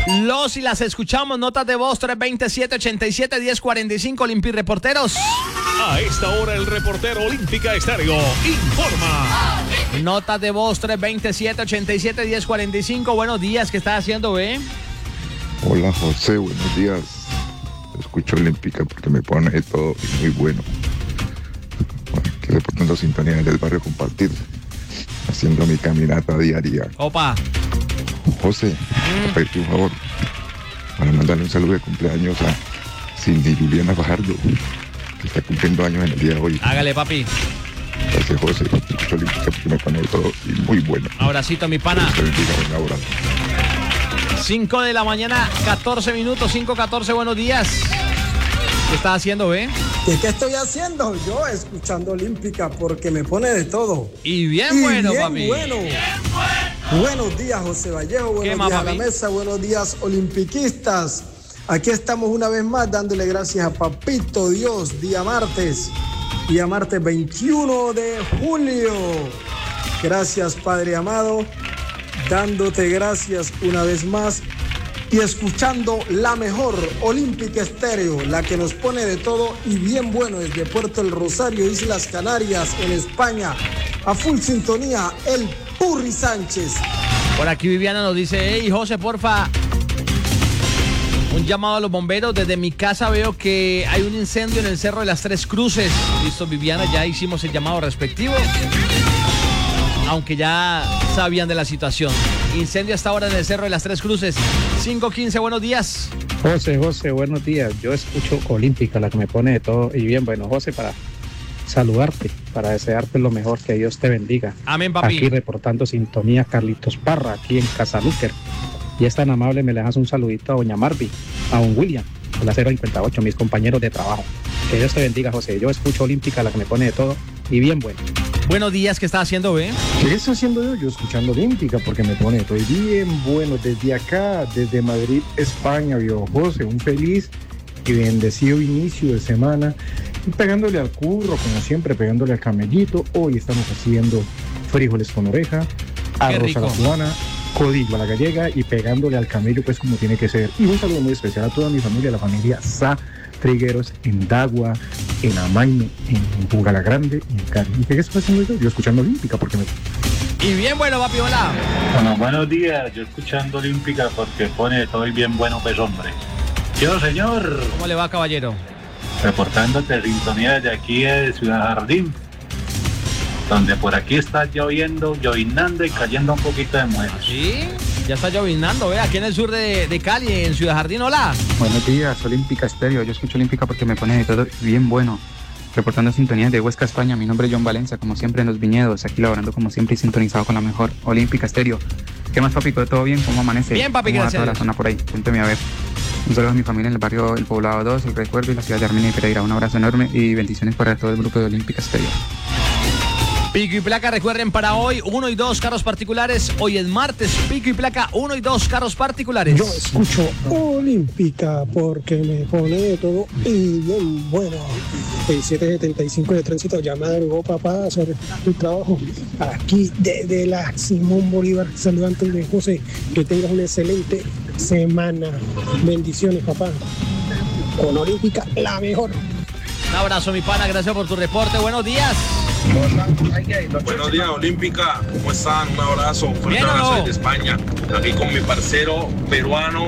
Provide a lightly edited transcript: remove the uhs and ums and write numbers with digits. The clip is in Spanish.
Los y las escuchamos. Notas de voz 327-87-1045. Olympic Reporteros. A esta hora el reportero Olímpica Estéreo informa. Notas de voz 327-87-1045. Buenos días, ¿qué estás haciendo, ve? Hola José, buenos días. Escucho Olímpica porque me pone de todo y muy bueno. Aquí reportando sintonía del barrio Compartir, haciendo mi caminata diaria. Opa. José, te pedí un favor para mandarle un saludo de cumpleaños a Cindy Juliana Fajardo, que está cumpliendo años en el día de hoy. Hágale, papi. Gracias, José. Escucho Olímpica porque me pone de todo y muy bueno. Abracito, mi pana. Te bendiga, buena hora. 5 de la mañana, 14 minutos, 5:14, buenos días. ¿Qué estás haciendo, ve? ¿Y qué estoy haciendo? Yo escuchando Olímpica porque me pone de todo. Y bien bueno, bien papi. Bueno. Buenos días, José Vallejo. Buenos días a la mesa. Buenos días, olimpiquistas. Aquí estamos una vez más dándole gracias a Papito Dios. Día martes 21 de julio. Gracias, Padre amado. Dándote gracias una vez más y escuchando la mejor Olímpica Estéreo, la que nos pone de todo y bien bueno desde Puerto El Rosario, Islas Canarias, en España. A full sintonía, el Purri Sánchez. Por aquí Viviana nos dice, hey José, porfa, un llamado a los bomberos. Desde mi casa veo que hay un incendio en el Cerro de las Tres Cruces. Listo, Viviana, ya hicimos el llamado respectivo, aunque ya sabían de la situación. Incendio hasta ahora en el Cerro de las Tres Cruces. 5:15, buenos días. José, buenos días. Yo escucho Olímpica, la que me pone de todo y bien bueno. José, para saludarte, para desearte lo mejor, que Dios te bendiga. Amén, papi. Aquí reportando sintonía Carlitos Parra, aquí en Casalúquer. Y es tan amable, me le dejas un saludito a doña Marvi, a don William, a la 058, mis compañeros de trabajo. Que Dios te bendiga, José. Yo escucho Olímpica, la que me pone de todo y bien bueno. Buenos días, ¿qué estás haciendo, ve? ¿Qué estoy haciendo yo? Yo escuchando Olímpica porque me pone todo bien bueno desde acá, desde Madrid, España, viejo José. Un feliz y bendecido inicio de semana. Y pegándole al curro, como siempre, pegándole al camellito. Hoy estamos haciendo frijoles con oreja, arroz a la cubana, codillo a la gallega y pegándole al camello, pues como tiene que ser. Y un saludo muy especial a toda mi familia, la familia Sa Trigueros, en Dagua, en Amaime, en Bugala Grande y en Cali. ¿Y qué estoy haciendo yo? Yo escuchando Olímpica porque me... Y bien bueno, papi, hola. Bueno, buenos días. Yo escuchando Olímpica porque pone todo y bien bueno, pues hombre. Yo, señor. ¿Cómo le va, caballero? Reportándote sintonía desde aquí de Ciudad Jardín, donde por aquí está lloviendo, llovinando y cayendo un poquito de mujeres. ¿Sí? Ya está llovinando, ve, aquí en el sur de Cali, en Ciudad Jardín, hola. Buenos días, Olímpica Estéreo. Yo escucho Olímpica porque me pone de todo bien bueno. Reportando sintonía de Huesca, España. Mi nombre es John Valencia, como siempre en los viñedos, aquí laborando como siempre y sintonizado con la mejor Olímpica Estéreo. ¿Qué más, papi? ¿Todo bien? ¿Cómo amanece? Bien, papi, ¿Cómo va gracias. toda la zona por ahí? Cuénteme a ver. Un saludo a mi familia en el barrio El Poblado 2, El Recuerdo y la ciudad de Armenia y Pereira. Un abrazo enorme y bendiciones para todo el grupo de Olímpica Estéreo. Pico y placa, recuerden, para hoy 1 y 2 carros particulares. Hoy es martes, pico y placa, 1 y 2 carros particulares. Yo escucho Olímpica porque me pone de todo y bien bueno. El 775 de tránsito, ya madrugó papá a hacer tu trabajo. Aquí desde la Simón Bolívar, saludante de José. Que tengas una excelente semana. Bendiciones, papá. Con Olímpica, la mejor. Un abrazo, mi pana, gracias por tu reporte. Buenos días. Buenos días, Olímpica. ¿Cómo están? Un abrazo. Un fuerte Bien, abrazo ¿no? desde España. Aquí con mi parcero peruano.